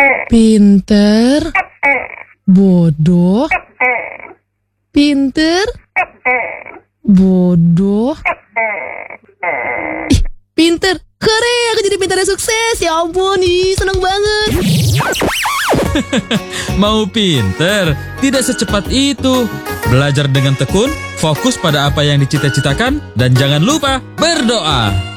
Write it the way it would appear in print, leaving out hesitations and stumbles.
Pinter, bodoh, pinter, bodoh. Ih, pinter, keren, aku jadi pintar dan sukses. Ya ampun, seneng banget. Mau pinter? Tidak secepat itu. Belajar dengan tekun, fokus pada apa yang dicita-citakan, dan jangan lupa berdoa.